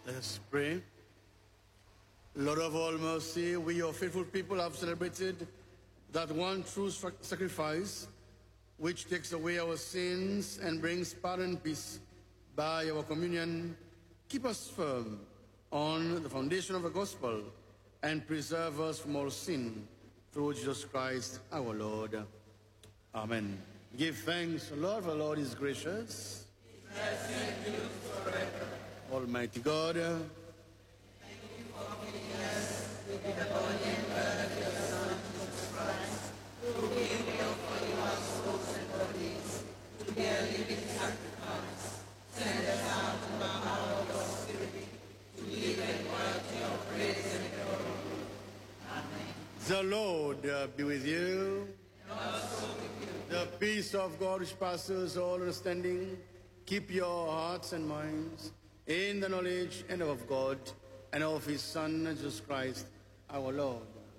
Let us pray. Lord of all mercy, we, your faithful people, have celebrated that one true sacrifice which takes away our sins and brings pardon and peace by our communion. Keep us firm on the foundation of the gospel and preserve us from all sin through Jesus Christ our Lord. Amen. Give thanks, Lord, for the Lord is gracious. Almighty God, thank you for feeding us with the body and blood of your Son, Jesus Christ, who gave up for you our souls and bodies to be a living sacrifice. Send us out to the power of your Spirit to live and work your praise and glory. Amen. The Lord be with you. And also with you. The peace of God which passes all understanding, keep your hearts and minds in the knowledge and of God and of his Son, Jesus Christ, our Lord.